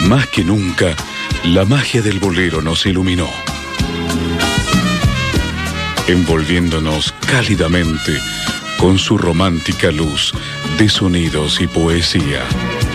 Más que nunca, la magia del bolero nos iluminó, envolviéndonos cálidamente con su romántica luz de sonidos y poesía.